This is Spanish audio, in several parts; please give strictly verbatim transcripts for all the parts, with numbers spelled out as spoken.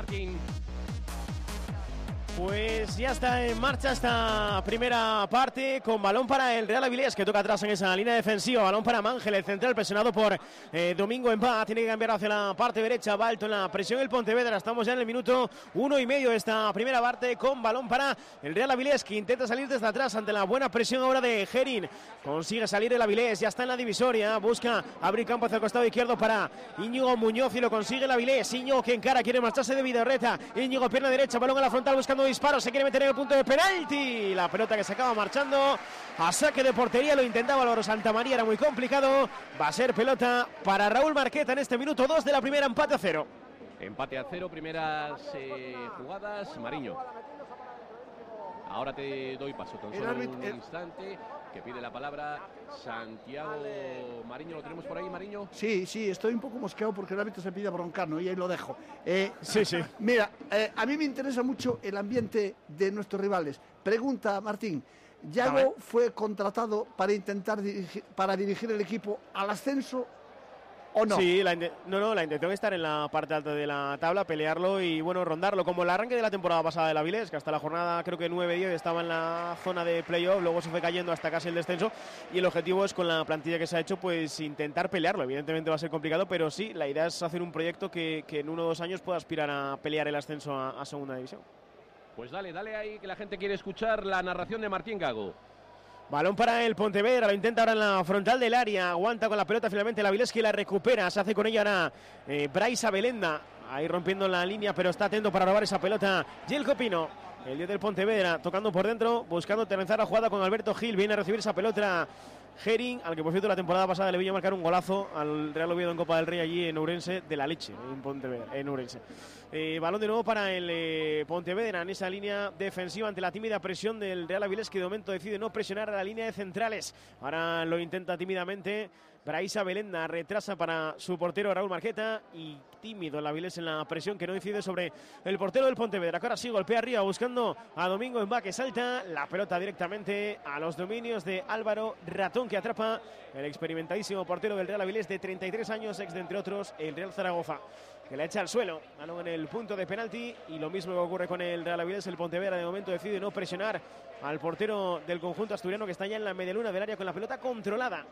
Joaquín. Pues ya está en marcha esta primera parte con balón para el Real Avilés, que toca atrás en esa línea defensiva. Balón para Mangel, el central presionado por eh, Domingo Empá. Tiene que cambiar hacia la parte derecha. Va alto en la presión el Pontevedra. Estamos ya en el minuto uno y medio de esta primera parte con balón para el Real Avilés, que intenta salir desde atrás ante la buena presión ahora de Gerin. Consigue salir el Avilés, ya está en la divisoria. Busca abrir campo hacia el costado izquierdo para Íñigo Muñoz y lo consigue el Avilés. Íñigo que encara, quiere marcharse de Vidorreta. Íñigo, pierna derecha, balón a la frontal buscando disparo, se quiere meter en el punto de penalti, la pelota que se acaba marchando a saque de portería, lo intentaba Álvaro Santamaría, era muy complicado, va a ser pelota para Raúl Marqueta en este minuto dos de la primera, empate a cero. Empate a cero, primeras eh, jugadas, Mariño. Ahora te doy paso, tan solo un instante, que pide la palabra Santiago Mariño. ¿Lo tenemos por ahí, Mariño? Sí, sí, estoy un poco mosqueado porque el árbitro se pide broncar, ¿no? Y ahí lo dejo. Eh, sí, sí. Mira, eh, a mí me interesa mucho el ambiente de nuestros rivales. Pregunta, Martín, ¿Yago fue contratado para intentar dirigir, para dirigir el equipo al ascenso o no? Sí, la no, no, la intención es estar en la parte alta de la tabla, pelearlo y bueno, rondarlo, como el arranque de la temporada pasada del Avilés, que hasta la jornada creo que nueve diez estaba en la zona de playoff, luego se fue cayendo hasta casi el descenso, y el objetivo es, con la plantilla que se ha hecho, pues intentar pelearlo. Evidentemente va a ser complicado, pero sí, la idea es hacer un proyecto que, que en uno o dos años pueda aspirar a pelear el ascenso a, a segunda división. Pues dale, dale ahí, que la gente quiere escuchar la narración de Martín Gago. Balón para el Pontevedra, lo intenta ahora en la frontal del área, aguanta con la pelota finalmente el Avilés, que la recupera, se hace con ella ahora eh, Brais Abelenda, ahí rompiendo la línea, pero está atento para robar esa pelota Gilco Pino, el diez del Pontevedra, tocando por dentro, buscando terminar la jugada con Alberto Gil, viene a recibir esa pelota Gerin, al que por cierto la temporada pasada le vino a marcar un golazo al Real Oviedo en Copa del Rey allí en Ourense, de la leche, en Pontevedra, en Ourense. Eh, balón de nuevo para el eh, Pontevedra en esa línea defensiva ante la tímida presión del Real Avilés, que de momento decide no presionar a la línea de centrales. Ahora lo intenta tímidamente Braisa Belenda, retrasa para su portero Raúl Marqueta, y tímido el Avilés en la presión que no decide sobre el portero del Pontevedra, que ahora sí golpea arriba buscando a Domingo Embá, que salta la pelota directamente a los dominios de Álvaro Ratón, que atrapa el experimentadísimo portero del Real Avilés de treinta y tres años, ex de entre otros el Real Zaragoza, que la echa al suelo, balón en el punto de penalti, y lo mismo que ocurre con el Real Avilés. El Pontevedra de momento decide no presionar al portero del conjunto asturiano, que está ya en la medialuna del área con la pelota controlada.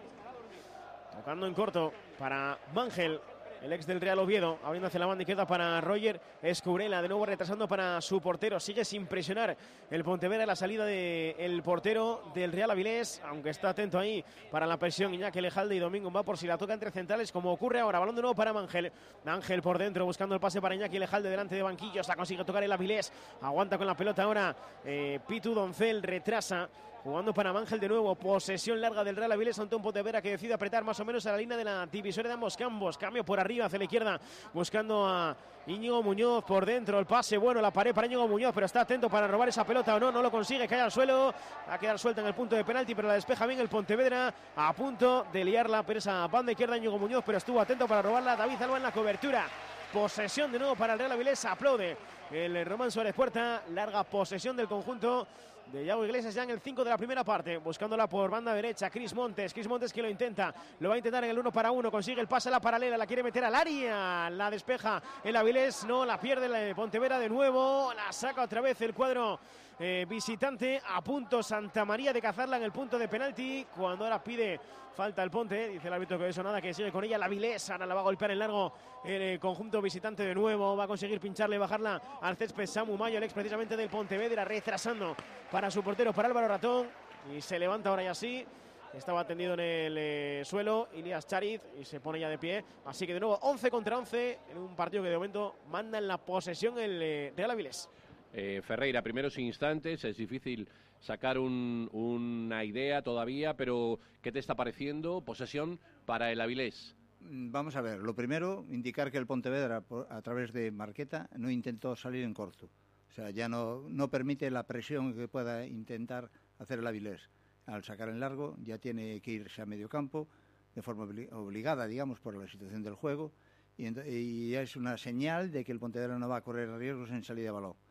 Tocando en corto para Mangel, el ex del Real Oviedo, abriendo hacia la banda izquierda para Roger Escurela, de nuevo retrasando para su portero. Sigue sin presionar el Pontevedra la salida del portero del Real Avilés, aunque está atento ahí para la presión Iñaki Lejalde, y Domingo va por si la toca entre centrales, como ocurre ahora. Balón de nuevo para Mangel, Ángel por dentro buscando el pase para Iñaki Lejalde delante de banquillos, la consigue tocar el Avilés, aguanta con la pelota ahora eh, Pitu Doncel, retrasa, jugando para Mangel de nuevo, posesión larga del Real Avilés ante un Pontevedra que decide apretar más o menos a la línea de la divisoria de ambos campos. Cambio por arriba hacia la izquierda, buscando a Íñigo Muñoz por dentro, el pase bueno, la pared para Íñigo Muñoz, pero está atento para robar esa pelota o no, no lo consigue, cae al suelo, va a quedar suelta en el punto de penalti, pero la despeja bien el Pontevedra, a punto de liarla por esa banda izquierda Íñigo Muñoz, pero estuvo atento para robarla David Alba en la cobertura. Posesión de nuevo para el Real Avilés, aplaude el Román Suárez Puerta, larga posesión del conjunto de Yago Iglesias ya en el cinco de la primera parte, buscándola por banda derecha, Cris Montes, Cris Montes que lo intenta, lo va a intentar en el uno para uno, consigue el pase a la paralela, la quiere meter al área, la despeja el Avilés, no, la pierde el Pontevedra de nuevo, la saca otra vez el cuadro eh, visitante, a punto Santamaría de cazarla en el punto de penalti, cuando ahora pide falta el Ponte, dice el árbitro que eso nada, que sigue con ella el Avilés, ahora la va a golpear en largo el eh, conjunto visitante de nuevo, va a conseguir pincharle y bajarla al césped Samu Mayo, el ex precisamente del Pontevedra, retrasando para su portero, para Álvaro Ratón, y se levanta ahora ya sí, estaba tendido en el eh, suelo Ilias Chariz y se pone ya de pie, así que de nuevo once contra once en un partido que de momento manda en la posesión el eh, Real Avilés. Eh, Ferreira, primeros instantes, es difícil sacar un, una idea todavía, pero ¿qué te está pareciendo? Posesión para el Avilés. Vamos a ver, lo primero, indicar que el Pontevedra, a través de Marqueta, no intentó salir en corto. O sea, ya no, no permite la presión que pueda intentar hacer el Avilés. Al sacar en largo, ya tiene que irse a medio campo, de forma obligada, digamos, por la situación del juego, y, y es una señal de que el Pontevedra no va a correr riesgos en salida de balón.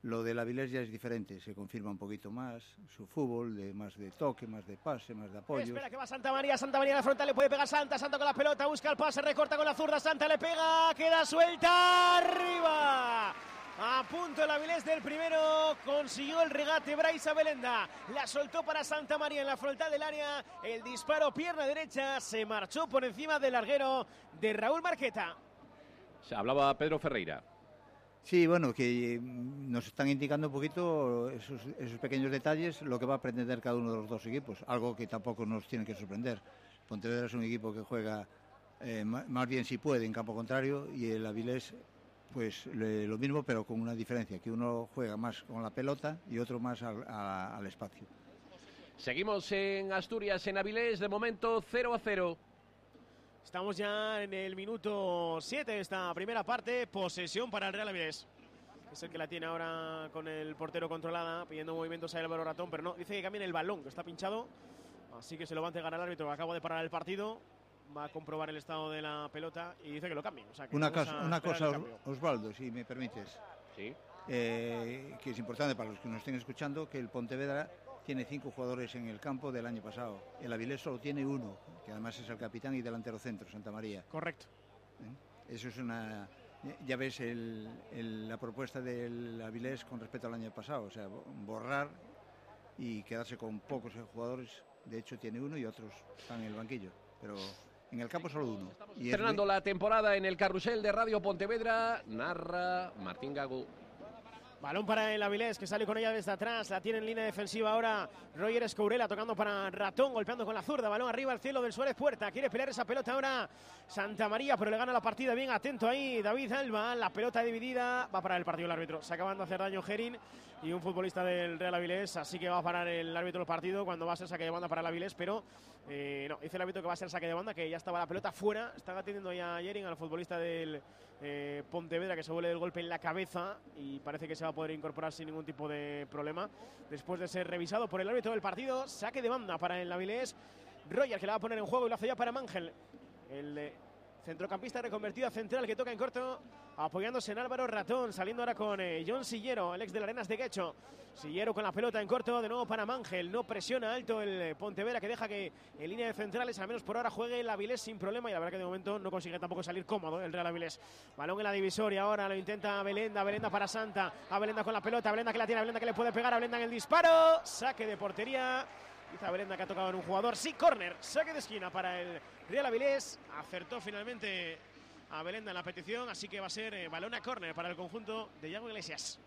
Lo del Avilés ya es diferente, se confirma un poquito más su fútbol, de más de toque, más de pase, más de apoyo. Espera que va Santa María, Santa María en la frontal, le puede pegar Santa, Santa con la pelota, busca el pase, recorta con la zurda, Santa le pega, queda suelta, arriba. A punto el Avilés del primero, consiguió el regate Brais Abelenda, la soltó para Santa María en la frontal del área, el disparo pierna derecha, se marchó por encima del larguero de Raúl Marqueta. Se hablaba Pedro Ferreira. Sí, bueno, que nos están indicando un poquito esos, esos pequeños detalles, lo que va a pretender cada uno de los dos equipos, algo que tampoco nos tiene que sorprender. Pontevedra es un equipo que juega eh, más bien si puede en campo contrario, y el Avilés pues le, lo mismo, pero con una diferencia, que uno juega más con la pelota y otro más al, a, al espacio. Seguimos en Asturias, en Avilés, de momento cero a cero. Estamos ya en el minuto siete de esta primera parte. Posesión para el Real Avilés. Es el que la tiene ahora con el portero controlada, pidiendo movimientos a Álvaro Ratón, pero no, dice que cambie el balón, que está pinchado. Así que se lo va a entregar al árbitro, acaba de parar el partido. Va a comprobar el estado de la pelota y dice que lo cambie. O sea, que una cosa, una cosa Osvaldo, si me permites. Sí. Eh, que es importante para los que nos estén escuchando, que el Pontevedra tiene cinco jugadores en el campo del año pasado. El Avilés solo tiene uno, que además es el capitán y delantero centro, Santa María. Correcto. ¿Eh? Eso es una... Ya ves el, el, la propuesta del Avilés con respecto al año pasado, o sea, borrar y quedarse con pocos jugadores. De hecho tiene uno y otros están en el banquillo, pero en el campo solo uno. Y estrenando es... la temporada en el carrusel de Radio Pontevedra, narra Martín Gago. Balón para el Avilés, que sale con ella desde atrás. La tiene en línea defensiva ahora Roger Escourela, tocando para Ratón, golpeando con la zurda. Balón arriba al cielo del Suárez Puerta. Quiere pelear esa pelota ahora Santa María, pero le gana la partida. Bien atento ahí David Alba. La pelota dividida. Va a parar el partido el árbitro. Se acaban de hacer daño Gerin y un futbolista del Real Avilés. Así que va a parar el árbitro el partido cuando va a ser saque de banda para el Avilés. Pero eh, no, dice el árbitro que va a ser saque de banda, que ya estaba la pelota fuera. Estaba atendiendo ya a Yerin, al futbolista del eh, Pontevedra, que se vuelve del golpe en la cabeza y parece que se va a poder incorporar sin ningún tipo de problema después de ser revisado por el árbitro del partido. Saque de banda para el Avilés. Roger, que la va a poner en juego y lo hace ya para Mangel, el eh, centrocampista reconvertido a central, que toca en corto apoyándose en Álvaro Ratón, saliendo ahora con eh, John Sillero, el ex de la Arenas de Guecho. Sillero con la pelota en corto, de nuevo para Mangel. No presiona alto el eh, Pontevedra, que deja que en línea de centrales al menos por ahora juegue el Avilés sin problema, y la verdad que de momento no consigue tampoco salir cómodo el Real Avilés. Balón en la divisoria, ahora lo intenta Abelenda, Abelenda para Santa, Abelenda con la pelota, Abelenda que la tiene, Abelenda que le puede pegar, Abelenda en el disparo, saque de portería. Dice Abelenda que ha tocado en un jugador, sí, córner, saque de esquina para el Real Avilés. Acertó finalmente a Abelenda en la petición, así que va a ser eh, balón a córner para el conjunto de Yago Iglesias.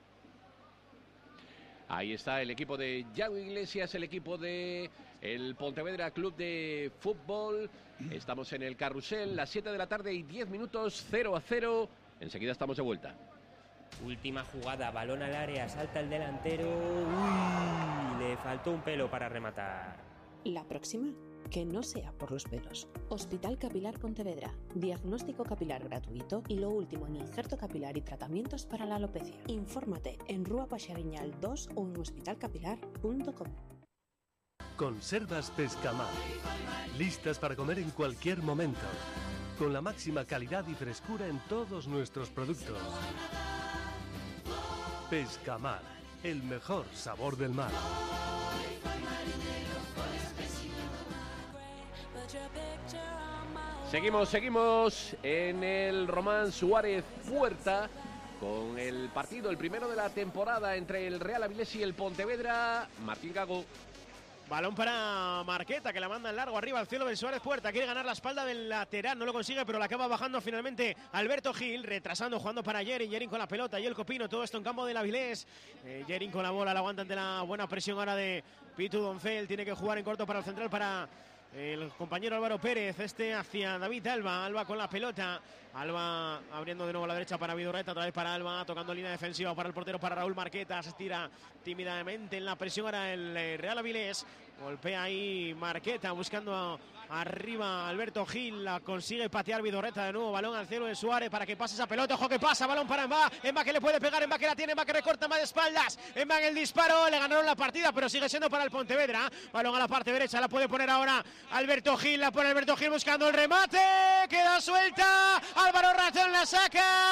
Ahí está el equipo de Yago Iglesias, el equipo de el Pontevedra Club de Fútbol. Estamos en el carrusel, las siete de la tarde y diez minutos, cero a cero. Enseguida estamos de vuelta. Última jugada, balón al área, salta el delantero. Uy, le faltó un pelo para rematar. La próxima, que no sea por los pelos. Hospital Capilar Pontevedra. Diagnóstico capilar gratuito y lo último en injerto capilar y tratamientos para la alopecia. Infórmate en Rúa Paxariñal dos o en hospital capilar punto com. Conservas Pescamar. Listas para comer en cualquier momento. Con la máxima calidad y frescura en todos nuestros productos. Pescamar, el mejor sabor del mar. Seguimos, seguimos en el Román Suárez Puerta con el partido, el primero de la temporada entre el Real Avilés y el Pontevedra. Martín Gago. Balón para Marqueta, que la manda en largo arriba al cielo del Suárez Puerta. Quiere ganar la espalda del lateral, no lo consigue, pero la acaba bajando finalmente Alberto Gil, retrasando, jugando para Yerin. Yerin con la pelota y el Copino, todo esto en campo del Avilés. Eh, Yerin con la bola, la aguanta ante la buena presión ahora de Pitu Doncel. Tiene que jugar en corto para el central, para el compañero Álvaro Pérez, este hacia David Alba. Alba con la pelota. Alba abriendo de nuevo a la derecha para Vidorreta, otra vez para Alba, tocando línea defensiva para el portero, para Raúl Marqueta. Se estira tímidamente en la presión ahora el Real Avilés. Golpea ahí Marqueta buscando arriba Alberto Gil, la consigue patear Vidorreta de nuevo. Balón al cielo de Suárez para que pase esa pelota. Ojo que pasa, balón para Emba. Emba que le puede pegar, Emba que la tiene, Emba que recorta más de espaldas. Emba en el disparo, le ganaron la partida, pero sigue siendo para el Pontevedra. Balón a la parte derecha, la puede poner ahora Alberto Gil, la pone Alberto Gil buscando el remate. Queda suelta. Álvaro Ratón la saca.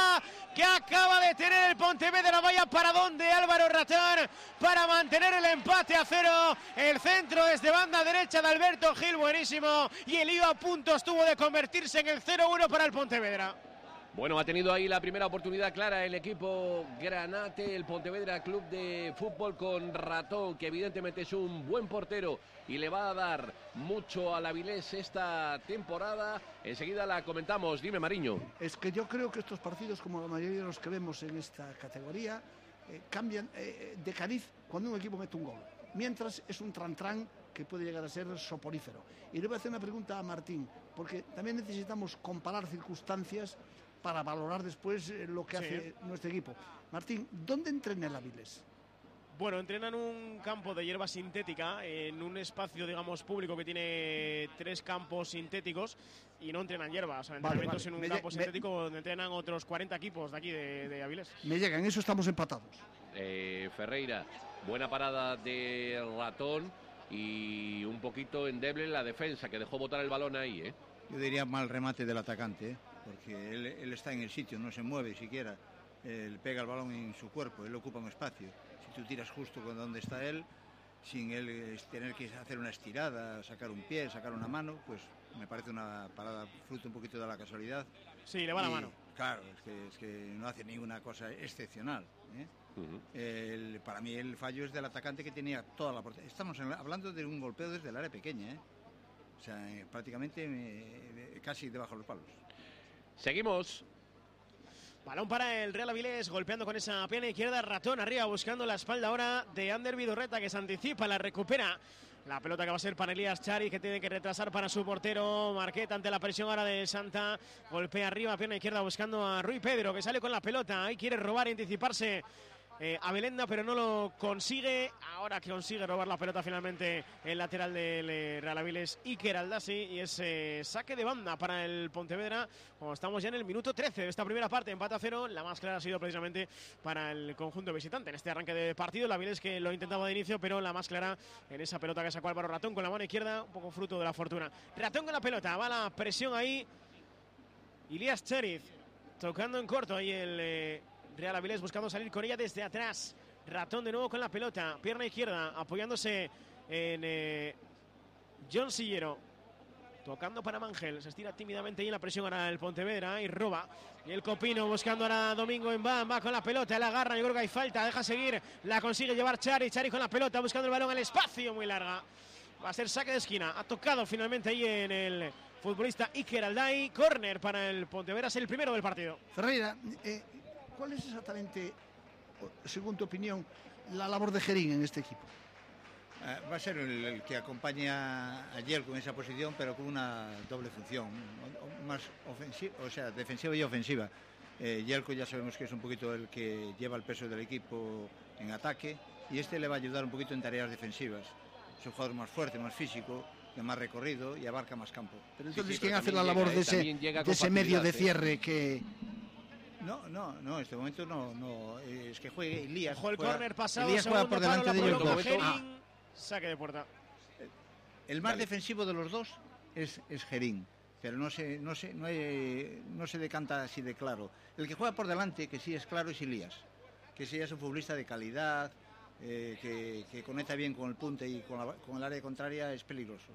que acaba de tener el Pontevedra. Vaya paradón de Álvaro Ratón para mantener el empate a cero. El centro desde banda derecha de Alberto Gil, buenísimo. Y el lío a punto estuvo de convertirse en el cero uno para el Pontevedra. Bueno, ha tenido ahí la primera oportunidad clara el equipo granate, el Pontevedra Club de Fútbol con Ratón, que evidentemente es un buen portero y le va a dar mucho al Avilés esta temporada. Enseguida la comentamos. Dime, Mariño. Es que yo creo que estos partidos, como la mayoría de los que vemos en esta categoría, eh, cambian eh, de cariz cuando un equipo mete un gol. Mientras es un tran-tran que puede llegar a ser soporífero. Y le voy a hacer una pregunta a Martín, porque también necesitamos comparar circunstancias para valorar después lo que sí. hace nuestro equipo. Martín, ¿dónde entrena el Avilés? Bueno, entrena en un campo de hierba sintética, en un espacio, digamos, público que tiene tres campos sintéticos y no entrenan hierba. O sea, entrenamientos vale, vale. en un me campo sintético me... donde entrenan otros cuarenta equipos de aquí de, de Avilés. Me llega, en eso estamos empatados. Eh, Ferreira, buena parada de Ratón y un poquito endeble en la defensa, que dejó botar el balón ahí, ¿eh? Yo diría mal remate del atacante, ¿eh? Porque él, él está en el sitio, no se mueve siquiera, él pega el balón en su cuerpo, él ocupa un espacio. Si tú tiras justo con donde está él, sin él tener que hacer una estirada, sacar un pie, sacar una mano, pues me parece una parada fruto un poquito de la casualidad. Sí, le va y, la mano. Claro, es que, es que no hace ninguna cosa excepcional, ¿eh? Uh-huh. el, para mí el fallo es del atacante, que tenía toda la portería. Estamos en, hablando de un golpeo desde el área pequeña, ¿eh? O sea, eh, prácticamente eh, casi debajo de los palos. Seguimos. Balón para el Real Avilés, golpeando con esa pierna izquierda. Ratón arriba, buscando la espalda ahora de Ander Vidorreta, que se anticipa, la recupera. La pelota que va a ser para Elías Chari, que tiene que retrasar para su portero Marqueta ante la presión ahora de Santa. Golpea arriba, pierna izquierda, buscando a Rui Pedro, que sale con la pelota. Ahí quiere robar y anticiparse Eh, a Belenda, pero no lo consigue. Ahora que consigue robar la pelota finalmente el lateral del eh, Real Avilés, Iker Aldassi, y es eh, saque de banda para el Pontevedra. Como estamos ya en el minuto trece de esta primera parte, empate a cero. La más clara ha sido precisamente para el conjunto visitante en este arranque de partido. El Avilés que lo intentaba de inicio, pero la más clara en esa pelota que sacó Álvaro Ratón con la mano izquierda, un poco fruto de la fortuna. Ratón con la pelota, va la presión ahí. Elías Cheriz tocando en corto ahí el eh, Real Avilés, buscando salir con ella desde atrás. Ratón de nuevo con la pelota, pierna izquierda, apoyándose en eh, John Sillero, tocando para Mangel, se estira tímidamente ahí en la presión ahora el Pontevedra y roba. Y el Copino buscando ahora a Domingo en va, va con la pelota, la agarra, yo creo que hay falta, deja seguir, la consigue llevar Chari, Chari con la pelota, buscando el balón al espacio, muy larga. Va a ser saque de esquina, ha tocado finalmente ahí en el futbolista Iker Aldai. Córner para el Pontevedra, es el primero del partido. Ferreira, eh, ¿cuál es exactamente, según tu opinión, la labor de Gerín en este equipo? Uh, va a ser el, el que acompaña a Yelko en esa posición, pero con una doble función, más ofensiva, o sea, defensiva y ofensiva. Eh, Yelko ya sabemos que es un poquito el que lleva el peso del equipo en ataque, y este le va a ayudar un poquito en tareas defensivas. Es un jugador más fuerte, más físico, de más recorrido y abarca más campo. Pero entonces, sí, sí, ¿quién hace la labor de ese, de ese medio de cierre que...? No, no, no, en este momento no, no, es que juegue Elías. Ojo el córner pasado, Elías juega por delante de ellos. Ah. Saque de puerta. El más Dale. defensivo de los dos es, es Gerín, pero no se, no, se, no, hay, no se decanta así de claro. El que juega por delante, que sí es claro, es Elías, que sí es un futbolista de calidad, eh, que, que conecta bien con el punte y con, la, con el área contraria, es peligroso.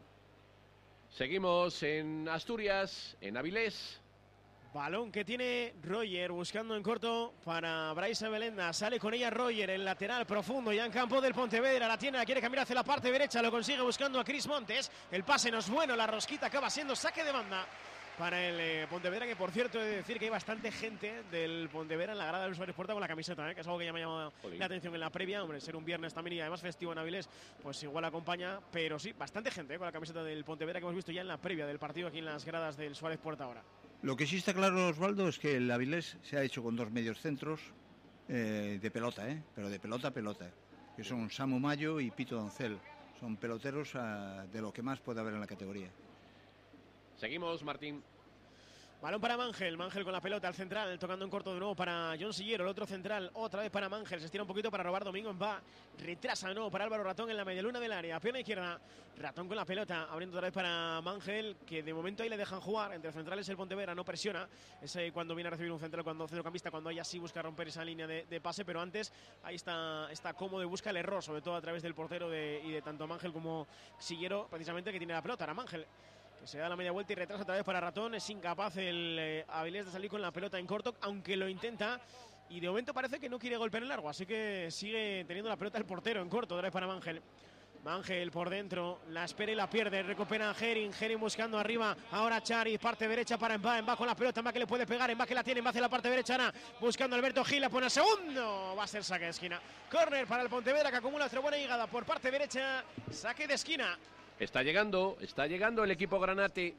Seguimos en Asturias, en Avilés. Balón que tiene Roger buscando en corto para Bryce Belenda. Sale con ella Roger, el lateral profundo ya en campo del Pontevedra. La tiene, la quiere cambiar hacia la parte derecha. Lo consigue buscando a Cris Montes. El pase no es bueno, la rosquita acaba siendo saque de banda para el eh, Pontevedra, que por cierto he de decir que hay bastante gente del Pontevedra en la grada del Suárez Puerta con la camiseta, ¿eh? Que es algo que ya me ha llamado Olé. la atención en la previa. Hombre, ser un viernes también y además festivo en Avilés, pues igual acompaña, pero sí, bastante gente, ¿eh? Con la camiseta del Pontevedra que hemos visto ya en la previa del partido aquí en las gradas del Suárez Puerta ahora. Lo que sí está claro, Osvaldo, es que el Avilés se ha hecho con dos medios centros eh, de pelota, ¿eh? Pero de pelota a pelota, que son Samu Mayo y Pito Doncel. Son peloteros uh, de lo que más puede haber en la categoría. Seguimos, Martín. Balón para Mangel, Mangel con la pelota al central, tocando en corto de nuevo para John Sillero, el otro central, otra vez para Mangel, se estira un poquito para robar Domingo, va, retrasa de nuevo para Álvaro Ratón en la medialuna del área, pierna izquierda, Ratón con la pelota, abriendo otra vez para Mangel, que de momento ahí le dejan jugar, entre centrales el Pontevedra no presiona, es cuando viene a recibir un central, cuando centrocampista, cuando ella sí busca romper esa línea de, de pase, pero antes ahí está, está cómodo y busca el error, sobre todo a través del portero de, y de tanto Mangel como Sillero, precisamente que tiene la pelota, ahora Mangel, que se da la media vuelta y retrasa otra vez para Ratón. Es incapaz el eh, Avilés de salir con la pelota en corto, aunque lo intenta. Y de momento parece que no quiere golpear en largo, así que sigue teniendo la pelota el portero en corto, otra vez para Mangel. Mangel por dentro, la espera y la pierde, recupera a Herring, Herring buscando arriba, ahora Chariz, parte derecha para Emba, Emba con la pelota, Emba que le puede pegar, Emba que la tiene, Emba hacia la parte derecha, Ana, buscando a Alberto Gil, la pone al segundo, va a ser saque de esquina. Córner para el Pontevedra que acumula otra buena llegada por parte derecha, saque de esquina. Está llegando, está llegando el equipo granate.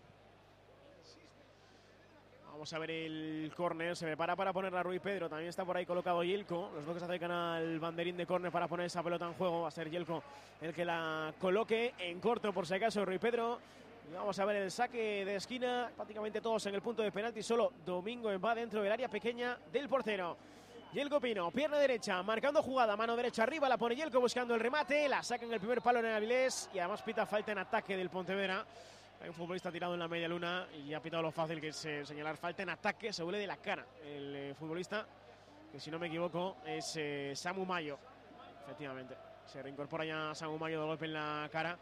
Vamos a ver el córner, se prepara para ponerla Rui Pedro, también está por ahí colocado Yelko, los dos que se acercan al banderín de córner para poner esa pelota en juego, va a ser Yelko el que la coloque en corto por si acaso Rui Pedro. Y vamos a ver el saque de esquina, prácticamente todos en el punto de penalti, solo Domingo va dentro del área pequeña del portero. Yelko Pino, pierna derecha, marcando jugada, mano derecha arriba, la pone Yelko buscando el remate, la saca en el primer palo en el Avilés y además pita falta en ataque del Pontevedra. Hay un futbolista tirado en la media luna y ha pitado lo fácil que es eh, señalar falta en ataque, se huele de la cara el eh, futbolista, que si no me equivoco es eh, Samu Mayo, efectivamente, se reincorpora ya Samu Mayo de golpe en la cara.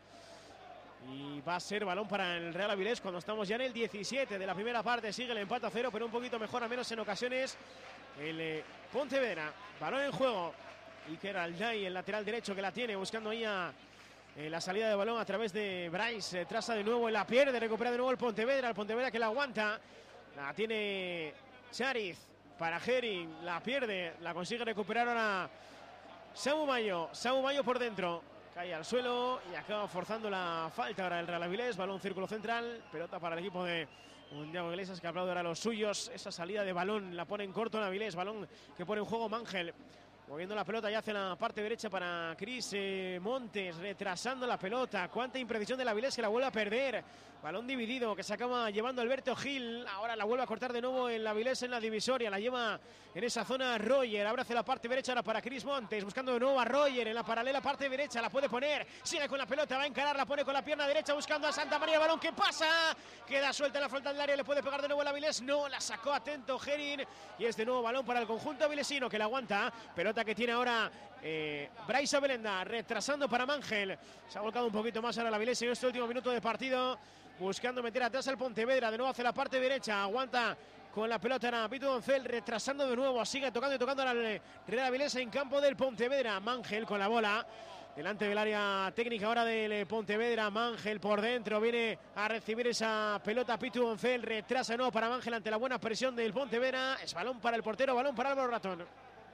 Y va a ser balón para el Real Avilés cuando estamos ya en el diecisiete de la primera parte. Sigue el empate a cero, pero un poquito mejor, a menos en ocasiones. El eh, Pontevedra, balón en juego. Iker Alday, el lateral derecho que la tiene, buscando ahí a eh, la salida de balón a través de Bryce. Eh, traza de nuevo en la pierde, recupera de nuevo el Pontevedra. El Pontevedra que la aguanta. La tiene Chariz para Herring, la pierde, la consigue recuperar ahora Samu Mayo. Samu Mayo por dentro. Cae al suelo y acaba forzando la falta ahora el Real Avilés. Balón círculo central, pelota para el equipo de Diego Iglesias que aplaude ahora a los suyos. Esa salida de balón la pone en corto el Avilés. Balón que pone en juego Mangel. Moviendo la pelota ya hacia la parte derecha para Cris eh, Montes, retrasando la pelota. Cuánta imprecisión del Avilés que la vuelve a perder. Balón dividido que se acaba llevando Alberto Gil. Ahora la vuelve a cortar de nuevo el Avilés en la divisoria. La lleva en esa zona Roger. Ahora hacia la parte derecha ahora para Cris Montes. Buscando de nuevo a Roger en la paralela parte derecha. La puede poner. Sigue con la pelota. Va a encarar. La pone con la pierna derecha buscando a Santa María. Balón que pasa. Queda suelta en la frontal del área. Le puede pegar de nuevo el Avilés. No, la sacó atento Herring. Y es de nuevo balón para el conjunto avilesino que la aguanta. Pelota que tiene ahora eh, Bryce Abelenda. Retrasando para Mangel. Se ha volcado un poquito más ahora el Avilés en este último minuto de partido. Buscando meter atrás al Pontevedra, de nuevo hacia la parte derecha, aguanta con la pelota en Pito Doncel, retrasando de nuevo, sigue tocando y tocando al Real Avilés en campo del Pontevedra. Mangel con la bola, delante del área técnica ahora del Pontevedra. Mangel por dentro, viene a recibir esa pelota Pito Doncel, retrasa de nuevo para Mangel ante la buena presión del Pontevedra. Es balón para el portero, balón para Álvaro Ratón.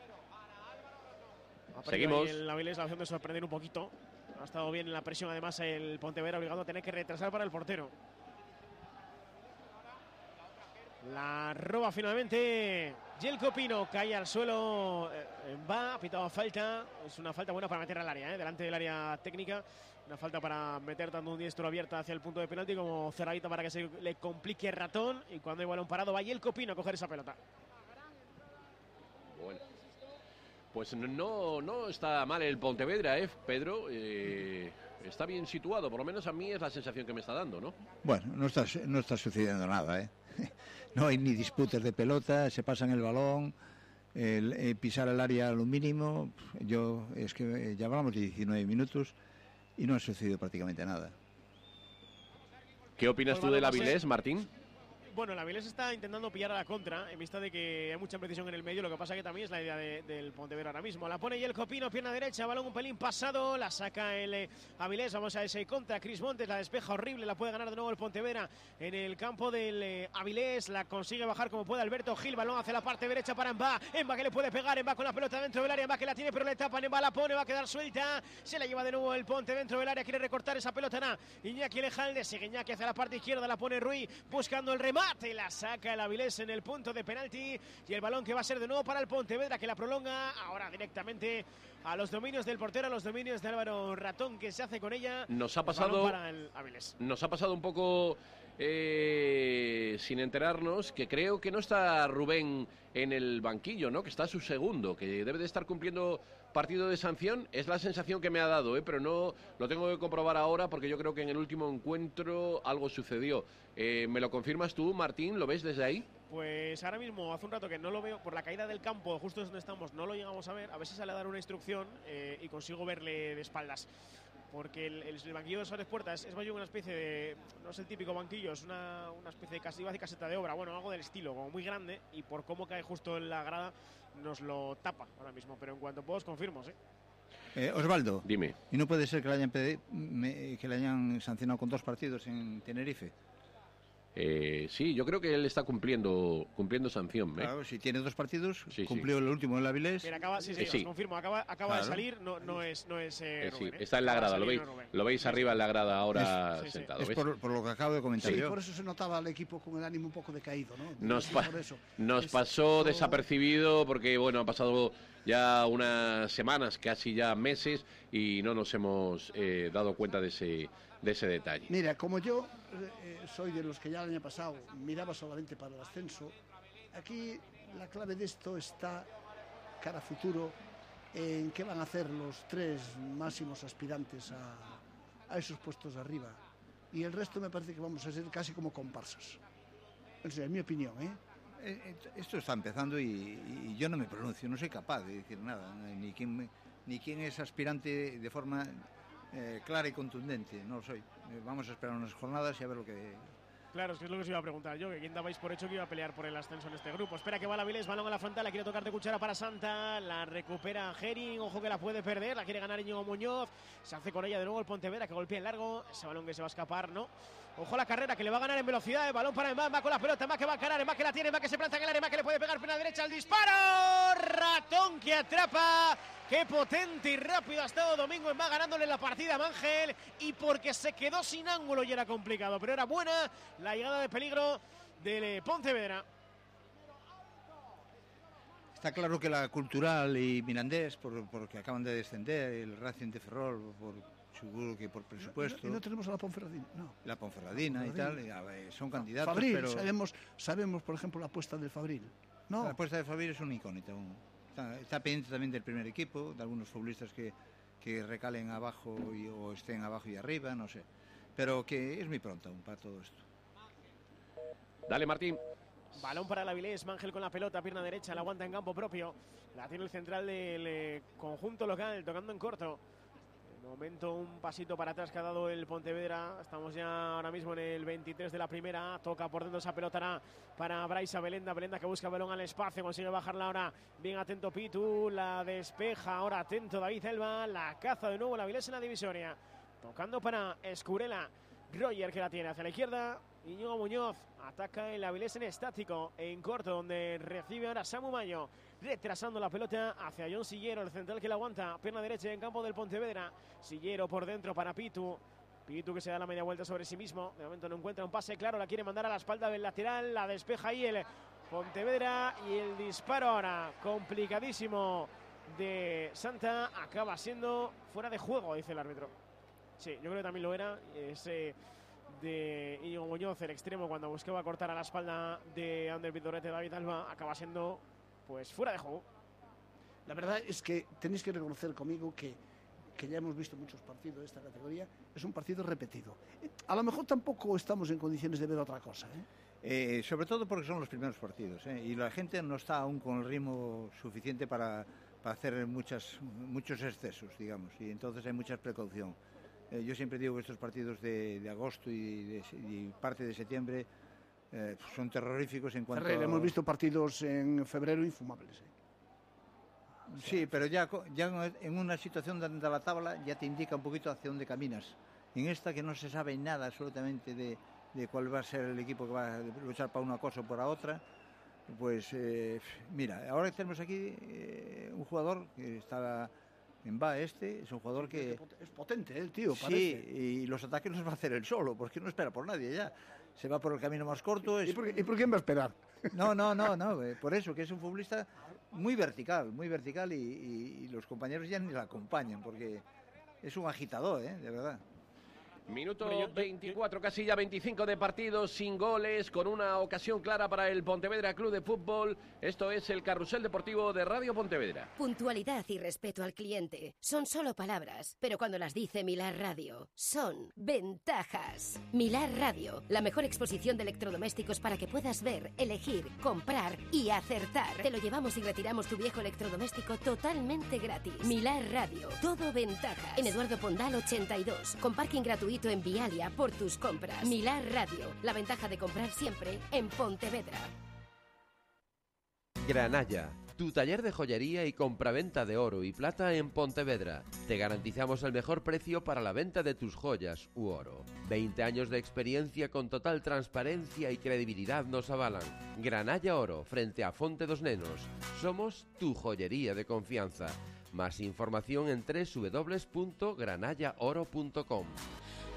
Seguimos. El Avilés la opción de sorprender un poquito. Ha estado bien en la presión, además el Pontevedra obligado a tener que retrasar para el portero. La roba finalmente Yelko Pino, cae al suelo, eh, va, ha pitado falta. Es una falta buena para meter al área, eh, delante del área técnica. Una falta para meter tanto un diestro abierta hacia el punto de penalti como cerradita para que se le complique Ratón. Y cuando hay balón parado va Yelko Pino a coger esa pelota. Bueno. Pues no, no está mal el Pontevedra, ¿eh, Pedro? Eh, está bien situado, por lo menos a mí es la sensación que me está dando, ¿no? Bueno, no está, no está sucediendo nada, ¿eh? No hay ni disputas de pelota, se pasan el balón, el, el pisar el área a lo mínimo. Yo, es que ya hablamos de diecinueve minutos y no ha sucedido prácticamente nada. ¿Qué opinas tú del Avilés, Martín? Bueno, el Avilés está intentando pillar a la contra en vista de que hay mucha precisión en el medio. Lo que pasa que también es la idea de, del Pontevedra ahora mismo. La pone Yelko Pino, pierna derecha, balón un pelín pasado, la saca el eh, Avilés. Vamos a ese contra, Cris Montes, la despeja horrible, la puede ganar de nuevo el Pontevedra en el campo del eh, Avilés. La consigue bajar como puede Alberto Gil, balón hacia la parte derecha para Emba. Emba que le puede pegar, Emba con la pelota dentro del área, Emba que la tiene pero le tapan, Emba la pone, va a quedar suelta. Se la lleva de nuevo el Ponte dentro del área, quiere recortar esa pelota, na. Iñaki Lejalde, sigue Iñaki hacia la parte izquierda, la pone Rui buscando el remate, la saca el Avilés en el punto de penalti y el balón que va a ser de nuevo para el Pontevedra que la prolonga ahora directamente a los dominios del portero, a los dominios de Álvaro Ratón que se hace con ella. Nos ha pasado para el Avilés. Nos ha pasado un poco eh, sin enterarnos que creo que no está Rubén en el banquillo, ¿no? Que está su segundo, que debe de estar cumpliendo partido de sanción. Es la sensación que me ha dado, ¿eh? Pero no lo tengo que comprobar ahora porque yo creo que en el último encuentro algo sucedió. Eh, ¿Me lo confirmas tú, Martín? ¿Lo ves desde ahí? Pues ahora mismo, hace un rato que no lo veo, por la caída del campo, justo donde estamos, no lo llegamos a ver. A ver si sale a dar una instrucción eh, y consigo verle de espaldas. Porque el, el, el banquillo de Suárez Puerta es, es más bien una especie de, no es el típico banquillo, es una, una especie de casi, iba a decir caseta de obra, bueno, algo del estilo, como muy grande, y por cómo cae justo en la grada nos lo tapa ahora mismo, pero en cuanto puedo os confirmo, ¿sí? Eh, Osvaldo, dime. ¿Y no puede ser que le hayan, pedi- me, que le hayan sancionado con dos partidos en Tenerife? Eh, sí, yo creo que él está cumpliendo cumpliendo sanción. ¿eh? Claro, si tiene dos partidos, sí, cumplió sí. el último en la Avilés. Mira, acaba, sí, sí, Eh, sí. os confirmo, acaba, acaba Claro. de salir, no, no es, no es eh, Eh, sí, Rubén, ¿eh? está en la Acaba de grada, lo salir, veis, no Rubén. lo veis arriba en la grada ahora Es- sí, sí. sentado. Es ¿ves? por, por lo que acabo de comentar Sí, yo. por eso se notaba al equipo con el ánimo un poco decaído, ¿no? Nos, Sí, pa- por eso. nos Es- pasó esto- desapercibido porque, bueno, ha pasado ya unas semanas, casi ya meses, y no nos hemos eh, dado cuenta de ese, de ese detalle. Mira, como yo eh, soy de los que ya el año pasado miraba solamente para el ascenso, aquí la clave de esto está cara a futuro en qué van a hacer los tres máximos aspirantes a, a esos puestos de arriba. Y el resto me parece que vamos a ser casi como comparsas. O sea, es mi opinión, ¿eh? Eh, eh, Esto está empezando y, y yo no me pronuncio, no soy capaz de decir nada, ni quién, me- ni quién es aspirante de forma eh, clara y contundente, no lo soy. Eh, vamos a esperar unas jornadas y a ver lo que... Claro, es que es lo que os iba a preguntar yo, que quién dabais por hecho que iba a pelear por el ascenso en este grupo. Espera que va la Vilés, balón a la frontal, la quiere tocar de cuchara para Santa, la recupera Herring, ojo que la puede perder, la quiere ganar Íñigo Muñoz, se hace con ella de nuevo el Pontevedra que golpea en largo, ese balón que se va a escapar, ¿no? Ojo a la carrera que le va a ganar en velocidad, el balón para Emma, va con la pelota, Emma que va a encarar, Emma que la tiene, Emma que se planta en el área, Emma que le puede pegar pena derecha, el disparo, ratón que atrapa, qué potente y rápido ha estado Domingo Emma ganándole la partida a Mangel y porque se quedó sin ángulo y era complicado, pero era buena la llegada de peligro del Pontevedra. Está claro que la Cultural y Mirandés, por, porque acaban de descender, el Racing de Ferrol, por, seguro que por presupuesto, Y no tenemos a la Ponferradina, no. la Ponferradina y tal, y, a ver, son candidatos, Fabril, pero sabemos, sabemos, por ejemplo, la apuesta del Fabril. No, la apuesta de Fabril es una incógnita aún. Está, está pendiente también del primer equipo, de algunos futbolistas que, que recalen abajo y, o estén abajo y arriba, no sé. Pero que es muy pronto aún para todo esto. Dale, Martín. Balón para la Avilés, Mangel con la pelota, pierna derecha, la aguanta en campo propio. La tiene el central del eh, conjunto local, tocando en corto. De momento un pasito para atrás que ha dado el Pontevedra. Estamos ya ahora mismo en el veintitrés de la primera. Toca por dentro esa pelota para Braisa Belenda. Belenda que busca balón al espacio, consigue bajarla ahora. Bien atento Pitu, la despeja ahora atento David Elba. La caza de nuevo la Avilés en la divisoria. Tocando para Escurela. Roger que la tiene hacia la izquierda. Íñigo Muñoz ataca el Avilés en estático, en corto, donde recibe ahora Samu Mayo, retrasando la pelota hacia John Sillero, el central que la aguanta, pierna derecha en campo del Pontevedra. Sillero por dentro para Pitu. Pitu que se da la media vuelta sobre sí mismo. De momento no encuentra un pase claro, la quiere mandar a la espalda del lateral, la despeja ahí el Pontevedra y el disparo ahora complicadísimo de Santa acaba siendo fuera de juego, dice el árbitro. Sí, yo creo que también lo era. Ese de Íñigo Muñoz, el extremo, cuando buscaba cortar a la espalda de Ander Vidorete David Alba, acaba siendo pues fuera de juego. la verdad es que tenéis que reconocer conmigo que, que ya hemos visto muchos partidos de esta categoría, es un partido repetido. A lo mejor tampoco estamos en condiciones de ver otra cosa, ¿eh? Eh, sobre todo porque son los primeros partidos, ¿eh? Y la gente no está aún con el ritmo suficiente para, para hacer muchas, muchos excesos, digamos, y entonces hay mucha precaución. Eh, yo siempre digo que estos partidos de, de agosto y, de, y parte de septiembre eh, son terroríficos en cuanto Ferrer, a... hemos visto partidos en febrero infumables, ¿eh? Sí, pero ya, ya en una situación donde la tabla ya te indica un poquito hacia dónde caminas. En esta que no se sabe nada absolutamente de, de cuál va a ser el equipo que va a luchar para una cosa o para otra, pues eh, mira, ahora tenemos aquí eh, un jugador que está en B A este, es un jugador que... Es potente, ¿eh, el tío? Sí, Parece. y los ataques los va a hacer él solo, porque no espera por nadie ya. Se va por el camino más corto. Es... ¿Y, por qué, ¿Y por quién va a esperar? No, no, no, no, eh, por eso, que es un futbolista muy vertical, muy vertical y, y, y los compañeros ya ni la acompañan, porque es un agitador, ¿eh? De verdad. Minuto Hombre, yo- yo- veinticuatro, casi ya veinticinco de partido, sin goles, con una ocasión clara para el Pontevedra Club de Fútbol. Esto es el Carrusel Deportivo de Radio Pontevedra. Puntualidad y respeto al cliente son solo palabras, pero cuando las dice Milar Radio, son ventajas. Milar Radio, la mejor exposición de electrodomésticos para que puedas ver, elegir, comprar y acertar. Te lo llevamos y retiramos tu viejo electrodoméstico totalmente gratis. Milar Radio, todo ventajas. En Eduardo Pondal ochenta y dos, con parking gratuito en Vialia por tus compras. Milar Radio, la ventaja de comprar siempre en Pontevedra. Granalla, tu taller de joyería y compraventa de oro y plata en Pontevedra. Te garantizamos el mejor precio para la venta de tus joyas u oro. veinte años de experiencia con total transparencia y credibilidad nos avalan. Granalla Oro, frente a Fonte dos Nenos. Somos tu joyería de confianza. Más información en doble u doble u doble u punto granalla oro punto com.